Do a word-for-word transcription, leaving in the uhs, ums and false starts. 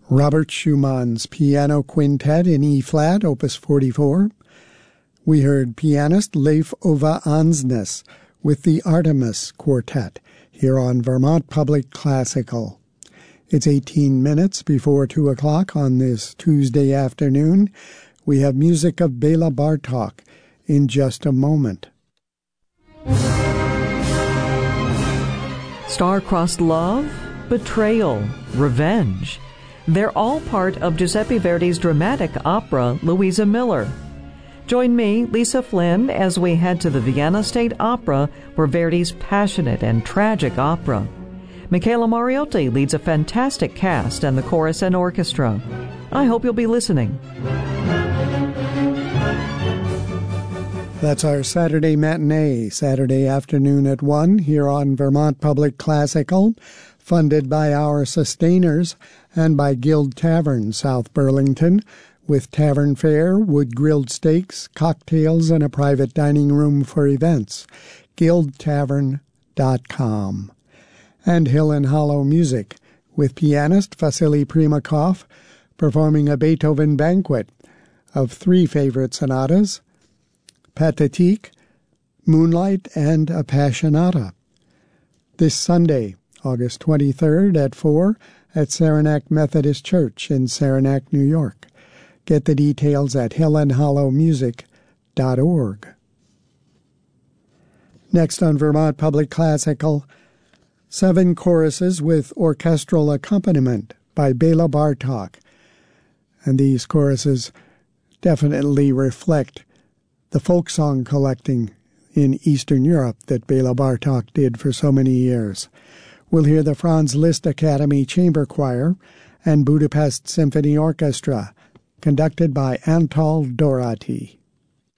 Robert Schumann's Piano Quintet in E-flat, Opus forty-four. We heard pianist Leif Ove Ansnes with the Artemis Quartet here on Vermont Public Classical. It's eighteen minutes before two o'clock on this Tuesday afternoon. We have music of Bela Bartok in just a moment. Star-crossed love, betrayal, revenge. They're all part of Giuseppe Verdi's dramatic opera, Louisa Miller. Join me, Lisa Flynn, as we head to the Vienna State Opera for Verdi's passionate and tragic opera. Michaela Mariotti leads a fantastic cast and the chorus and orchestra. I hope you'll be listening. That's our Saturday matinee, Saturday afternoon at one, here on Vermont Public Classical, funded by our sustainers and by Guild Tavern, South Burlington, with tavern fare, wood-grilled steaks, cocktails, and a private dining room for events. guild tavern dot com. And Hill and Hollow Music, with pianist Vasily Primakov performing a Beethoven banquet of three favorite sonatas, Pathetique, Moonlight, and Appassionata. This Sunday, August twenty-third at four at Saranac Methodist Church in Saranac, New York. Get the details at hill and hollow music dot org. Next on Vermont Public Classical, seven choruses with orchestral accompaniment by Bela Bartok. And these choruses definitely reflect the folk song collecting in Eastern Europe that Bela Bartok did for so many years. We'll hear the Franz Liszt Academy Chamber Choir and Budapest Symphony Orchestra, conducted by Antal Dorati.